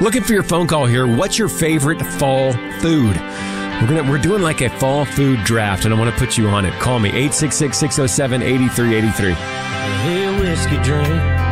Looking for your phone call here. What's your favorite fall food? We're doing like a fall food draft, and I want to put you on it. Call me, 866-607-8383. Hey, whiskey drink.